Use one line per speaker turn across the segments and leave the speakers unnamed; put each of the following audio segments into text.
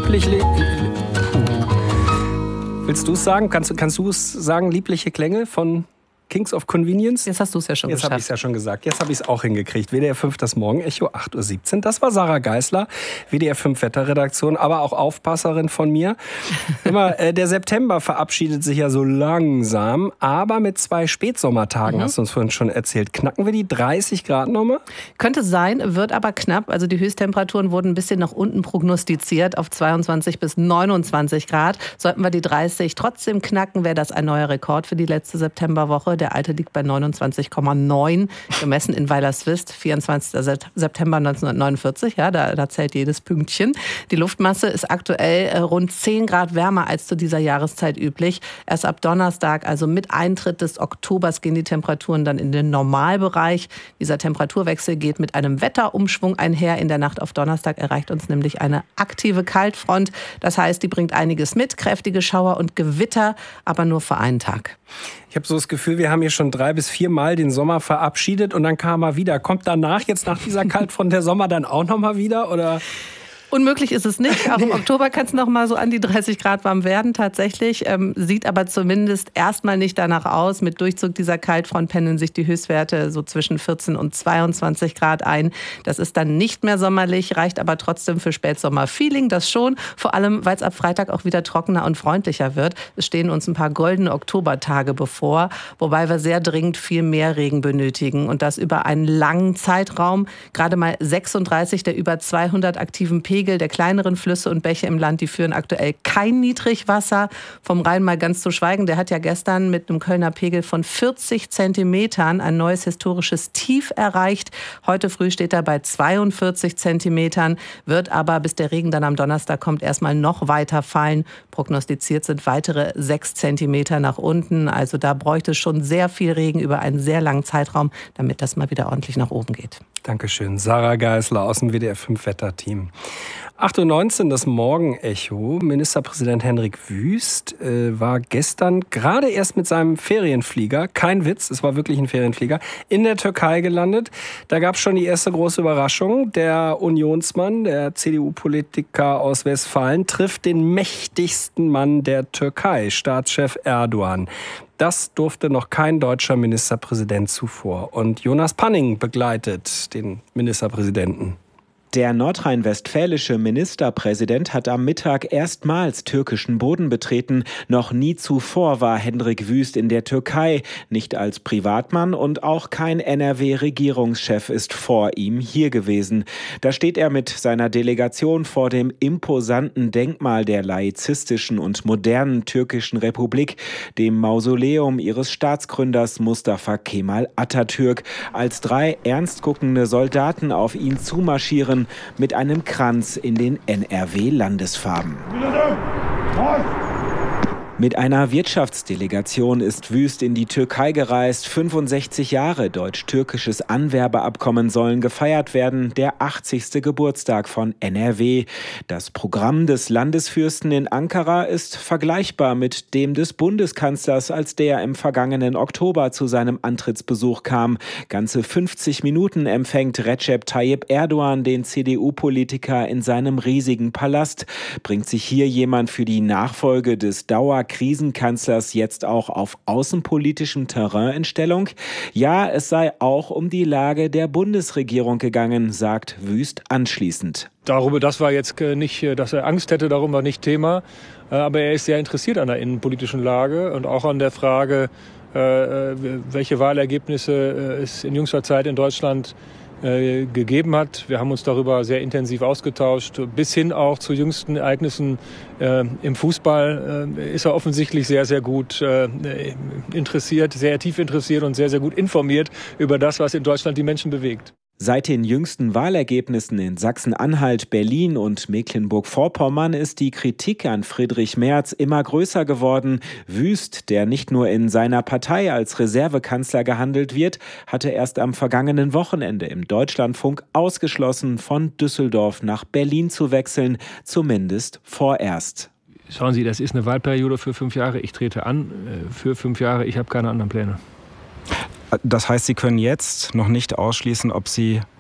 liebliche... Willst du es sagen? Kannst du es sagen, liebliche Klänge von Kings of Convenience?
Jetzt hast du es ja schon
geschafft. Jetzt habe ich es ja schon gesagt. Jetzt habe ich es auch hingekriegt. WDR 5, das Morgenecho, 8:17 Uhr. Das war Sarah Geisler, WDR 5 Wetterredaktion, aber auch Aufpasserin von mir. Immer, der September verabschiedet sich ja so langsam, aber mit 2 Spätsommertagen, hast du uns vorhin schon erzählt. Knacken wir die 30 Grad nochmal?
Könnte sein, wird aber knapp. Also die Höchsttemperaturen wurden ein bisschen nach unten prognostiziert auf 22 bis 29 Grad. Sollten wir die 30 trotzdem knacken, wäre das ein neuer Rekord für die letzte Septemberwoche. Der alte liegt bei 29,9, gemessen in Weilerswist, 24. September 1949. Ja, da zählt jedes Pünktchen. Die Luftmasse ist aktuell rund 10 Grad wärmer als zu dieser Jahreszeit üblich. Erst ab Donnerstag, also mit Eintritt des Oktobers, gehen die Temperaturen dann in den Normalbereich. Dieser Temperaturwechsel geht mit einem Wetterumschwung einher. In der Nacht auf Donnerstag erreicht uns nämlich eine aktive Kaltfront. Das heißt, die bringt einiges mit, kräftige Schauer und Gewitter, aber nur für einen Tag.
Ich habe so das Gefühl, wir haben hier schon 3 bis 4 Mal den Sommer verabschiedet und dann kam er wieder. Kommt danach, jetzt nach dieser Kaltfront, der Sommer dann auch noch mal wieder, oder?
Unmöglich ist es nicht. Auch im Oktober kann es noch mal so an die 30 Grad warm werden tatsächlich. Sieht aber zumindest erstmal nicht danach aus. Mit Durchzug dieser Kaltfront pendeln sich die Höchstwerte so zwischen 14 und 22 Grad ein. Das ist dann nicht mehr sommerlich, reicht aber trotzdem für Spätsommer-Feeling. Das schon, vor allem, weil es ab Freitag auch wieder trockener und freundlicher wird. Es stehen uns ein paar goldene Oktobertage bevor, wobei wir sehr dringend viel mehr Regen benötigen. Und das über einen langen Zeitraum. Gerade mal 36 der über 200 aktiven Pegel der kleineren Flüsse und Bäche im Land, die führen aktuell kein Niedrigwasser. Vom Rhein mal ganz zu schweigen. Der hat ja gestern mit einem Kölner Pegel von 40 Zentimetern ein neues historisches Tief erreicht. Heute früh steht er bei 42 Zentimetern, wird aber, bis der Regen dann am Donnerstag kommt, erstmal noch weiter fallen. Prognostiziert sind weitere 6 Zentimeter nach unten. Also da bräuchte es schon sehr viel Regen über einen sehr langen Zeitraum, damit das mal wieder ordentlich nach oben geht.
Dankeschön. Sarah Geisler aus dem WDR 5 Wetterteam. 8:19 Uhr, das Morgenecho. Ministerpräsident Hendrik Wüst war gestern gerade erst mit seinem Ferienflieger, kein Witz, es war wirklich ein Ferienflieger, in der Türkei gelandet. Da gab es schon die erste große Überraschung. Der Unionsmann, der CDU-Politiker aus Westfalen, trifft den mächtigsten Mann der Türkei, Staatschef Erdogan. Das durfte noch kein deutscher Ministerpräsident zuvor. Und Jonas Panning begleitet den Ministerpräsidenten.
Der nordrhein-westfälische Ministerpräsident hat am Mittag erstmals türkischen Boden betreten. Noch nie zuvor war Hendrik Wüst in der Türkei, nicht als Privatmann, und auch kein NRW-Regierungschef ist vor ihm hier gewesen. Da steht er mit seiner Delegation vor dem imposanten Denkmal der laizistischen und modernen türkischen Republik, dem Mausoleum ihres Staatsgründers Mustafa Kemal Atatürk, als 3 ernst guckende Soldaten auf ihn zumarschieren, mit einem Kranz in den NRW-Landesfarben. Mit einer Wirtschaftsdelegation ist Wüst in die Türkei gereist. 65 Jahre deutsch-türkisches Anwerbeabkommen sollen gefeiert werden, der 80. Geburtstag von NRW. Das Programm des Landesfürsten in Ankara ist vergleichbar mit dem des Bundeskanzlers, als der im vergangenen Oktober zu seinem Antrittsbesuch kam. Ganze 50 Minuten empfängt Recep Tayyip Erdogan den CDU-Politiker in seinem riesigen Palast. Bringt sich hier jemand für die Nachfolge des Krisenkanzlers jetzt auch auf außenpolitischem Terrain in Stellung? Ja, es sei auch um die Lage der Bundesregierung gegangen, sagt Wüst anschließend.
Das war jetzt nicht, dass er Angst hätte, darum war nicht Thema. Aber er ist sehr interessiert an der innenpolitischen Lage und auch an der Frage, welche Wahlergebnisse es in jüngster Zeit in Deutschland gegeben hat. Wir haben uns darüber sehr intensiv ausgetauscht, bis hin auch zu jüngsten Ereignissen im Fußball ist er offensichtlich sehr, sehr gut interessiert, sehr tief interessiert und sehr, sehr gut informiert über das, was in Deutschland die Menschen bewegt.
Seit den jüngsten Wahlergebnissen in Sachsen-Anhalt, Berlin und Mecklenburg-Vorpommern ist die Kritik an Friedrich Merz immer größer geworden. Wüst, der nicht nur in seiner Partei als Reservekanzler gehandelt wird, hatte erst am vergangenen Wochenende im Deutschlandfunk ausgeschlossen, von Düsseldorf nach Berlin zu wechseln, zumindest vorerst.
Schauen Sie, das ist eine Wahlperiode für 5 Jahre. Ich trete an für 5 Jahre. Ich habe keine anderen Pläne.
Das heißt, Sie können jetzt noch nicht ausschließen, ob Sie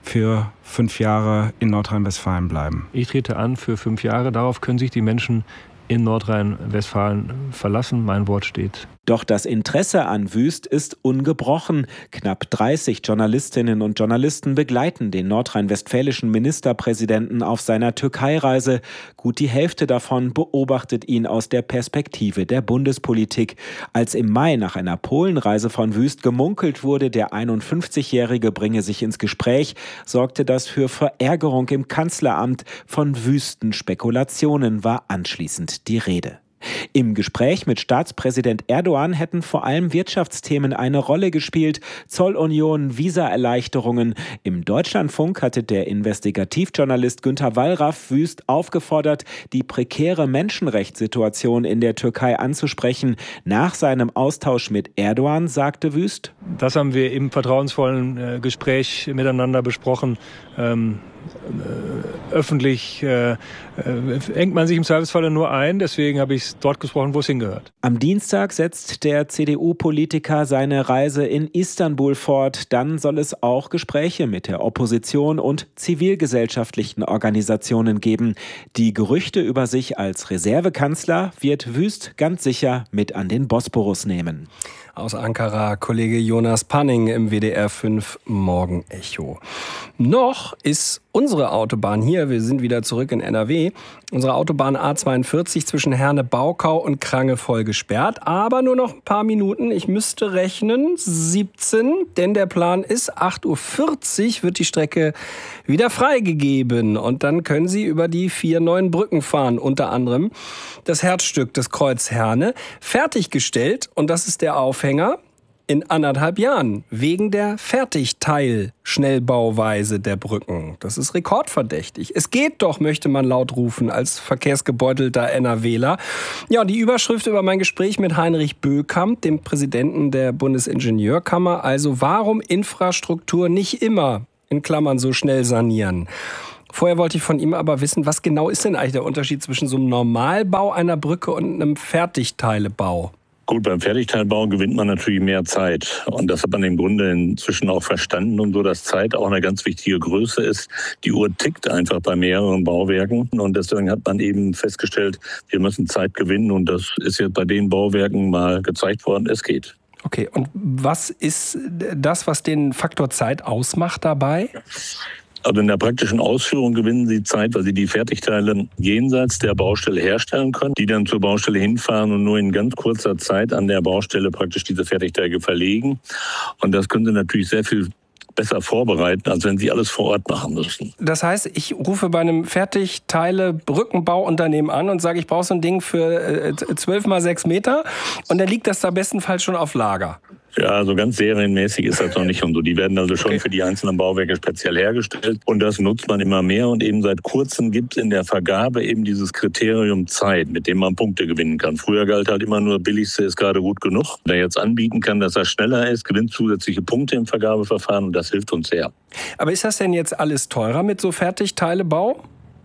für 5 Jahre in Nordrhein-Westfalen bleiben.
Ich trete an für 5 Jahre. Darauf können sich die Menschen in Nordrhein-Westfalen verlassen. Mein Wort steht.
Doch das Interesse an Wüst ist ungebrochen. Knapp 30 Journalistinnen und Journalisten begleiten den nordrhein-westfälischen Ministerpräsidenten auf seiner Türkei-Reise. Gut die Hälfte davon beobachtet ihn aus der Perspektive der Bundespolitik. Als im Mai nach einer Polenreise von Wüst gemunkelt wurde, der 51-Jährige bringe sich ins Gespräch, sorgte das für Verärgerung im Kanzleramt. Von wüsten Spekulationen war anschließend die Rede. Im Gespräch mit Staatspräsident Erdogan hätten vor allem Wirtschaftsthemen eine Rolle gespielt, Zollunion, Visaerleichterungen. Im Deutschlandfunk hatte der Investigativjournalist Günter Wallraff Wüst aufgefordert, die prekäre Menschenrechtssituation in der Türkei anzusprechen. Nach seinem Austausch mit Erdogan sagte Wüst:
Das haben wir im vertrauensvollen Gespräch miteinander besprochen. Öffentlich engt man sich im Zweifelsfalle nur ein. Deswegen habe ich es dort gesprochen, wo es hingehört.
Am Dienstag setzt der CDU-Politiker seine Reise in Istanbul fort. Dann soll es auch Gespräche mit der Opposition und zivilgesellschaftlichen Organisationen geben. Die Gerüchte über sich als Reservekanzler wird Wüst ganz sicher mit an den Bosporus nehmen.
Aus Ankara Kollege Jonas Panning im WDR 5 Morgenecho. Noch ist unsere Autobahn hier, wir sind wieder zurück in NRW, unsere Autobahn A42 zwischen Herne-Baukau und Krange voll gesperrt, aber nur noch ein paar Minuten. Ich müsste rechnen, 17, denn der Plan ist, 8:40 Uhr wird die Strecke wieder freigegeben und dann können Sie über die 4 neuen Brücken fahren, unter anderem das Herzstück des Kreuz Herne, fertiggestellt, und das ist der Aufhänger, in 1,5 Jahren, wegen der Fertigteil-Schnellbauweise der Brücken. Das ist rekordverdächtig. Es geht doch, möchte man laut rufen, als verkehrsgebeutelter NRWler. Ja, und die Überschrift über mein Gespräch mit Heinrich Bökamp, dem Präsidenten der Bundesingenieurkammer, also warum Infrastruktur nicht immer, in Klammern, so schnell sanieren. Vorher wollte ich von ihm aber wissen, was genau ist denn eigentlich der Unterschied zwischen so einem Normalbau einer Brücke und einem Fertigteilebau?
Gut, beim Fertigteilbau gewinnt man natürlich mehr Zeit. Und das hat man im Grunde inzwischen auch verstanden. Und so, dass Zeit auch eine ganz wichtige Größe ist. Die Uhr tickt einfach bei mehreren Bauwerken. Und deswegen hat man eben festgestellt, wir müssen Zeit gewinnen. Und das ist jetzt bei den Bauwerken mal gezeigt worden, es geht.
Okay, und was ist das, was den Faktor Zeit ausmacht dabei?
Also in der praktischen Ausführung gewinnen Sie Zeit, weil Sie die Fertigteile jenseits der Baustelle herstellen können, die dann zur Baustelle hinfahren und nur in ganz kurzer Zeit an der Baustelle praktisch diese Fertigteile verlegen. Und das können Sie natürlich sehr viel besser vorbereiten, als wenn Sie alles vor Ort machen müssen.
Das heißt, ich rufe bei einem Fertigteile-Brückenbauunternehmen an und sage, ich brauche so ein Ding für 12 mal 6 Meter und dann liegt das da bestenfalls schon auf Lager.
Ja, so ganz serienmäßig ist das noch nicht und so. Die werden also schon für die einzelnen Bauwerke speziell hergestellt und das nutzt man immer mehr und eben seit kurzem gibt es in der Vergabe eben dieses Kriterium Zeit, mit dem man Punkte gewinnen kann. Früher galt halt immer nur, billigste ist gerade gut genug. Wer jetzt anbieten kann, dass er schneller ist, gewinnt zusätzliche Punkte im Vergabeverfahren und das hilft uns sehr.
Aber ist das denn jetzt alles teurer mit so Fertigteilebau?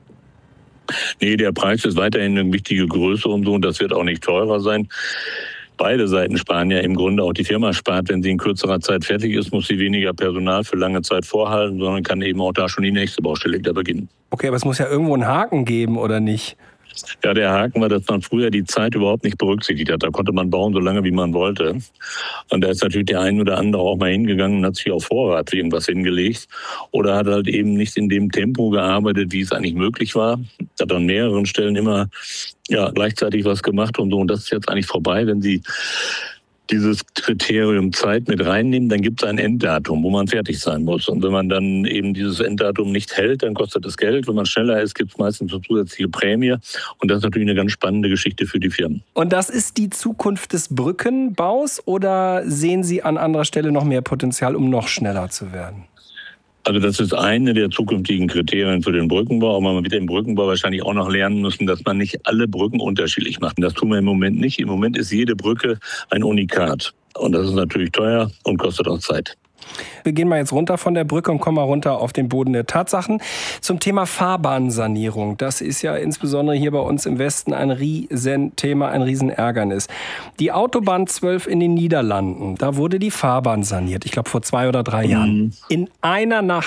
Nee, der Preis ist weiterhin eine wichtige Größe und so und das wird auch nicht teurer sein. Beide Seiten sparen ja im Grunde, auch die Firma spart, wenn sie in kürzerer Zeit fertig ist, muss sie weniger Personal für lange Zeit vorhalten, sondern kann eben auch da schon die nächste Baustelle wieder beginnen.
Okay, aber es muss ja irgendwo einen Haken geben, oder nicht?
Ja, der Haken war, dass man früher die Zeit überhaupt nicht berücksichtigt hat. Da konnte man bauen, so lange wie man wollte. Und da ist natürlich der ein oder andere auch mal hingegangen und hat sich auf Vorrat irgendwas hingelegt. Oder hat halt eben nicht in dem Tempo gearbeitet, wie es eigentlich möglich war. Hat an mehreren Stellen immer gleichzeitig was gemacht und so. Und das ist jetzt eigentlich vorbei, wenn Sie dieses Kriterium Zeit mit reinnehmen, dann gibt es ein Enddatum, wo man fertig sein muss. Und wenn man dann eben dieses Enddatum nicht hält, dann kostet es Geld. Wenn man schneller ist, gibt es meistens eine zusätzliche Prämie. Und das ist natürlich eine ganz spannende Geschichte für die Firmen.
Und das ist die Zukunft des Brückenbaus oder sehen Sie an anderer Stelle noch mehr Potenzial, um noch schneller zu werden?
Also das ist eine der zukünftigen Kriterien für den Brückenbau. Aber man wird im Brückenbau wahrscheinlich auch noch lernen müssen, dass man nicht alle Brücken unterschiedlich macht. Das tun wir im Moment nicht. Im Moment ist jede Brücke ein Unikat. Und das ist natürlich teuer und kostet auch Zeit.
Wir gehen mal jetzt runter von der Brücke und kommen mal runter auf den Boden der Tatsachen. Zum Thema Fahrbahnsanierung. Das ist ja insbesondere hier bei uns im Westen ein Riesenthema, ein Riesenärgernis. Die Autobahn 12 in den Niederlanden, da wurde die Fahrbahn saniert. Ich glaube vor 2 oder 3 Jahren. In einer Nacht.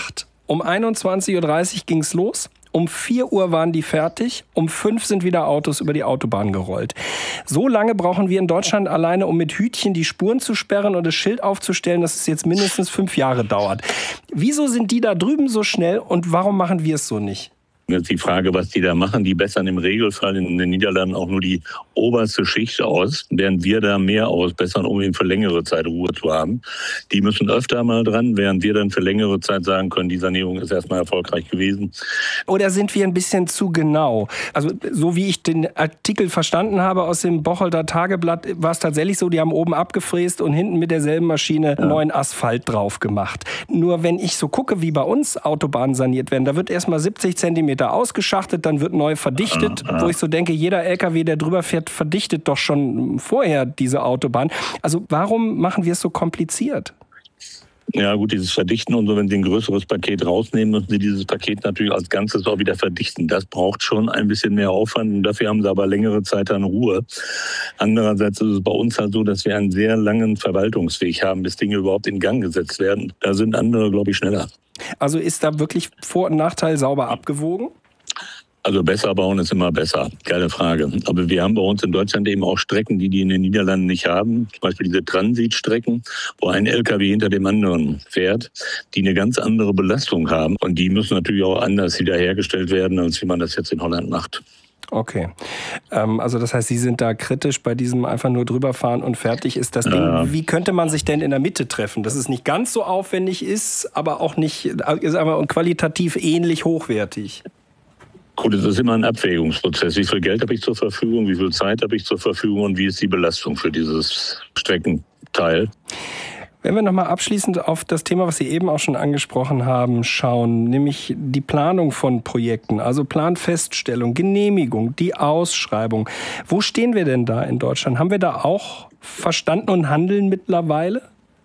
Um 21.30 Uhr ging es los. Um 4 Uhr waren die fertig, um 5 sind wieder Autos über die Autobahn gerollt. So lange brauchen wir in Deutschland alleine, um mit Hütchen die Spuren zu sperren und das Schild aufzustellen, dass es jetzt mindestens 5 Jahre dauert. Wieso sind die da drüben so schnell und warum machen wir es so nicht?
Jetzt die Frage, was die da machen, die bessern im Regelfall in den Niederlanden auch nur die oberste Schicht aus, während wir da mehr ausbessern, um eben für längere Zeit Ruhe zu haben. Die müssen öfter mal dran, während wir dann für längere Zeit sagen können, die Sanierung ist erstmal erfolgreich gewesen.
Oder sind wir ein bisschen zu genau? Also so wie ich den Artikel verstanden habe aus dem Bocholter Tageblatt, war es tatsächlich so, die haben oben abgefräst und hinten mit derselben Maschine neuen Asphalt drauf gemacht. Nur wenn ich so gucke, wie bei uns Autobahnen saniert werden, da wird erstmal 70 Zentimeter ausgeschachtet, dann wird neu verdichtet, wo ich so denke, jeder LKW, der drüber fährt, verdichtet doch schon vorher diese Autobahn. Also warum machen wir es so kompliziert?
Ja gut, dieses Verdichten und so, wenn Sie ein größeres Paket rausnehmen, müssen Sie dieses Paket natürlich als Ganzes auch wieder verdichten. Das braucht schon ein bisschen mehr Aufwand und dafür haben Sie aber längere Zeit dann Ruhe. Andererseits ist es bei uns halt so, dass wir einen sehr langen Verwaltungsweg haben, bis Dinge überhaupt in Gang gesetzt werden. Da sind andere, glaube ich, schneller.
Also ist da wirklich Vor- und Nachteil sauber abgewogen?
Also besser bauen ist immer besser, keine Frage. Aber wir haben bei uns in Deutschland eben auch Strecken, die in den Niederlanden nicht haben. Zum Beispiel diese Transitstrecken, wo ein LKW hinter dem anderen fährt, die eine ganz andere Belastung haben. Und die müssen natürlich auch anders wiederhergestellt werden, als wie man das jetzt in Holland macht.
Okay. Also das heißt, Sie sind da kritisch bei diesem einfach nur drüber fahren und fertig ist das Ding. Wie könnte man sich denn in der Mitte treffen, dass es nicht ganz so aufwendig ist, aber auch nicht, ist aber qualitativ ähnlich hochwertig?
Gut, es ist immer ein Abwägungsprozess. Wie viel Geld habe ich zur Verfügung, wie viel Zeit habe ich zur Verfügung und wie ist die Belastung für dieses Streckenteil?
Wenn wir nochmal abschließend auf das Thema, was Sie eben auch schon angesprochen haben, schauen, nämlich die Planung von Projekten, also Planfeststellung, Genehmigung, die Ausschreibung. Wo stehen wir denn da in Deutschland? Haben wir da auch Verstanden und Handeln mittlerweile?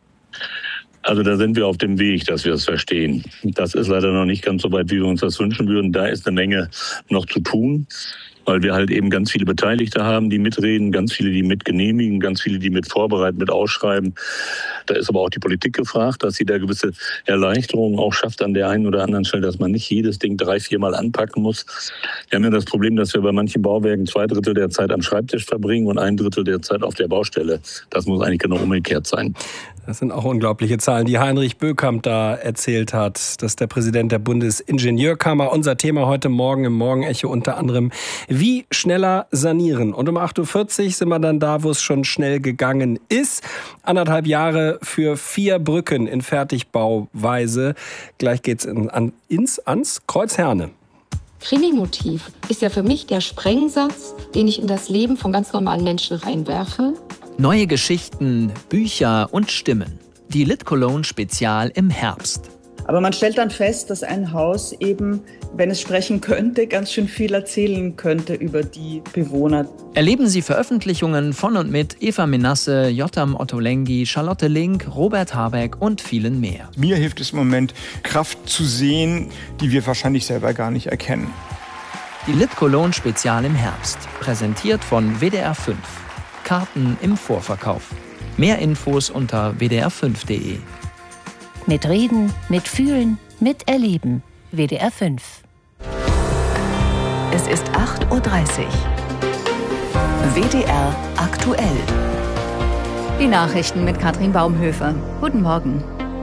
Also da sind wir auf dem Weg, dass wir es verstehen. Das ist leider noch nicht ganz so weit, wie wir uns das wünschen würden. Da ist eine Menge noch zu tun, weil wir halt eben ganz viele Beteiligte haben, die mitreden, ganz viele, die mit genehmigen, ganz viele, die mit vorbereiten, mit ausschreiben. Da ist aber auch die Politik gefragt, dass sie da gewisse Erleichterungen auch schafft an der einen oder anderen Stelle, dass man nicht jedes Ding 3-4 Mal anpacken muss. Wir haben ja das Problem, dass wir bei manchen Bauwerken 2/3 der Zeit am Schreibtisch verbringen und 1/3 der Zeit auf der Baustelle. Das muss eigentlich genau umgekehrt sein.
Das sind auch unglaubliche Zahlen, die Heinrich Bökamp da erzählt hat. Das ist der Präsident der Bundesingenieurkammer. Unser Thema heute Morgen im Morgenecho unter anderem, wie schneller sanieren. Und um 8.40 Uhr sind wir dann da, wo es schon schnell gegangen ist. 1,5 Jahre für 4 Brücken in Fertigbauweise. Gleich geht's ans Kreuz Herne.
Krimimotiv ist ja für mich der Sprengsatz, den ich in das Leben von ganz normalen Menschen reinwerfe.
Neue Geschichten, Bücher und Stimmen. Die Lit Cologne Spezial im Herbst.
Aber man stellt dann fest, dass ein Haus eben, wenn es sprechen könnte, ganz schön viel erzählen könnte über die Bewohner.
Erleben Sie Veröffentlichungen von und mit Eva Menasse, Jotam Ottolenghi, Charlotte Link, Robert Habeck und vielen mehr.
Mir hilft es im Moment, Kraft zu sehen, die wir wahrscheinlich selber gar nicht erkennen.
Die Lit Cologne Spezial im Herbst. Präsentiert von WDR 5. Karten im Vorverkauf. Mehr Infos unter wdr5.de.
Mit Reden, mit Fühlen, mit Erleben. WDR 5. Es ist 8.30 Uhr. WDR aktuell.
Die Nachrichten mit Katrin Baumhöfer. Guten Morgen.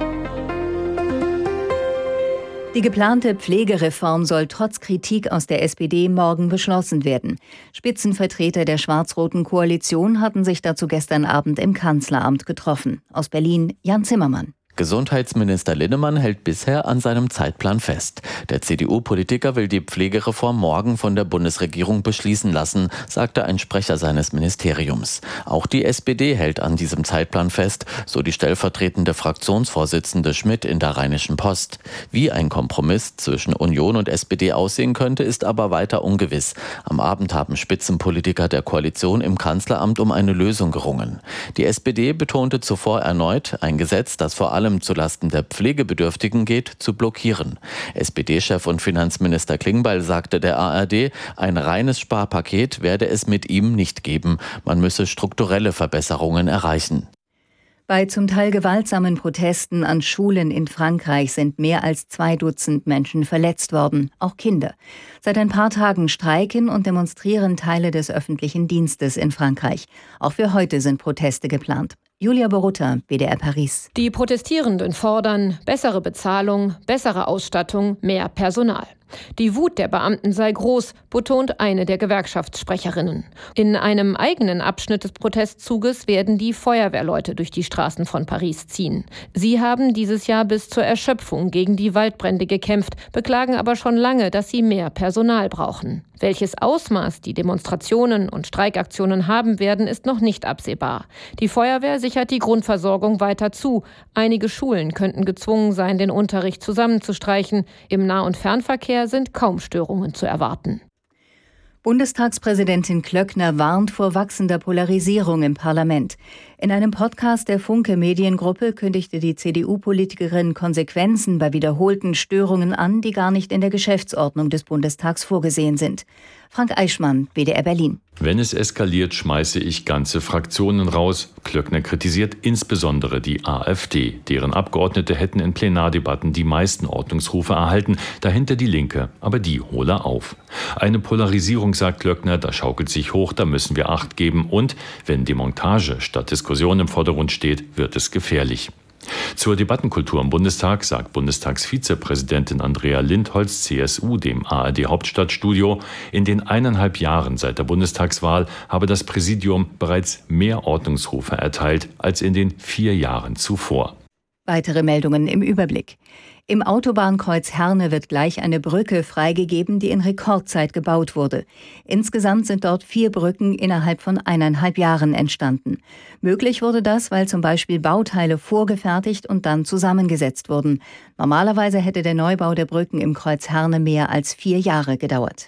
Die geplante Pflegereform soll trotz Kritik aus der SPD morgen beschlossen werden. Spitzenvertreter der schwarz-roten Koalition hatten sich dazu gestern Abend im Kanzleramt getroffen. Aus Berlin, Jan Zimmermann.
Gesundheitsminister Linnemann hält bisher an seinem Zeitplan fest. Der CDU-Politiker will die Pflegereform morgen von der Bundesregierung beschließen lassen, sagte ein Sprecher seines Ministeriums. Auch die SPD hält an diesem Zeitplan fest, so die stellvertretende Fraktionsvorsitzende Schmidt in der Rheinischen Post. Wie ein Kompromiss zwischen Union und SPD aussehen könnte, ist aber weiter ungewiss. Am Abend haben Spitzenpolitiker der Koalition im Kanzleramt um eine Lösung gerungen. Die SPD betonte zuvor erneut, ein Gesetz, das vor allem zulasten der Pflegebedürftigen geht, zu blockieren. SPD-Chef und Finanzminister Klingbeil sagte der ARD, ein reines Sparpaket werde es mit ihm nicht geben. Man müsse strukturelle Verbesserungen erreichen.
Bei zum Teil gewaltsamen Protesten an Schulen in Frankreich sind mehr als 2 Dutzend Menschen verletzt worden, auch Kinder. Seit ein paar Tagen streiken und demonstrieren Teile des öffentlichen Dienstes in Frankreich. Auch für heute sind Proteste geplant. Julia Borutta, WDR Paris.
Die Protestierenden fordern bessere Bezahlung, bessere Ausstattung, mehr Personal. Die Wut der Beamten sei groß, betont eine der Gewerkschaftssprecherinnen. In einem eigenen Abschnitt des Protestzuges werden die Feuerwehrleute durch die Straßen von Paris ziehen. Sie haben dieses Jahr bis zur Erschöpfung gegen die Waldbrände gekämpft, beklagen aber schon lange, dass sie mehr Personal brauchen. Welches Ausmaß die Demonstrationen und Streikaktionen haben werden, ist noch nicht absehbar. Die Feuerwehr sichert die Grundversorgung weiter zu. Einige Schulen könnten gezwungen sein, den Unterricht zusammenzustreichen. Im Nah- und Fernverkehr sind kaum Störungen zu erwarten.
Bundestagspräsidentin Klöckner warnt vor wachsender Polarisierung im Parlament. In einem Podcast der Funke Mediengruppe kündigte die CDU-Politikerin Konsequenzen bei wiederholten Störungen an, die gar nicht in der Geschäftsordnung des Bundestags vorgesehen sind. Frank Eichmann, WDR Berlin.
Wenn es eskaliert, schmeiße ich ganze Fraktionen raus. Klöckner kritisiert insbesondere die AfD. Deren Abgeordnete hätten in Plenardebatten die meisten Ordnungsrufe erhalten, dahinter die Linke, aber die hole auf. Eine Polarisierung, sagt Klöckner, da schaukelt sich hoch, da müssen wir Acht geben. Und wenn Demontage statt Diskussion im Vordergrund steht, wird es gefährlich. Zur Debattenkultur im Bundestag sagt Bundestagsvizepräsidentin Andrea Lindholz, CSU, dem ARD-Hauptstadtstudio, in den 1,5 Jahren seit der Bundestagswahl habe das Präsidium bereits mehr Ordnungsrufe erteilt als in den 4 Jahren zuvor.
Weitere Meldungen im Überblick. Im Autobahnkreuz Herne wird gleich eine Brücke freigegeben, die in Rekordzeit gebaut wurde. Insgesamt sind dort 4 Brücken innerhalb von 1,5 Jahren entstanden. Möglich wurde das, weil zum Beispiel Bauteile vorgefertigt und dann zusammengesetzt wurden. Normalerweise hätte der Neubau der Brücken im Kreuz Herne mehr als 4 Jahre gedauert.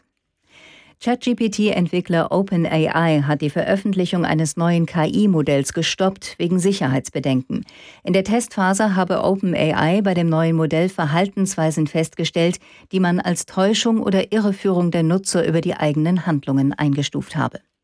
ChatGPT-Entwickler OpenAI hat die Veröffentlichung eines neuen KI-Modells gestoppt wegen Sicherheitsbedenken. In der Testphase habe OpenAI bei dem neuen Modell Verhaltensweisen festgestellt, die man als Täuschung oder Irreführung der Nutzer über die eigenen Handlungen eingestuft habe.